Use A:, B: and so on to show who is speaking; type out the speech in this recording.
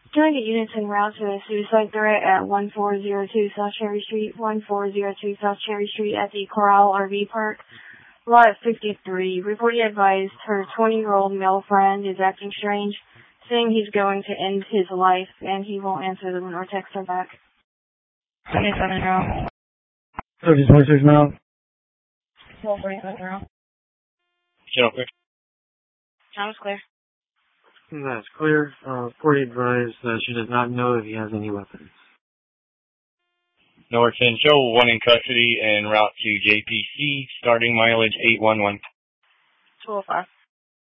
A: Can I get units en route to a suicide threat at 1402 South Cherry Street, 1402 South Cherry Street at the Corral RV Park? Lot 53. Reporting advised her 20-year-old male friend is acting strange, saying he's going to end his life, and he won't answer them or text her back. 77 now.
B: 3026 now.
A: 1247 now.
C: Channel clear.
A: Sounds clear.
B: That's clear. Court advised that she does not know if he has any weapons.
C: North End Show, 1 in custody en route to JPC, starting mileage 811.
A: 205.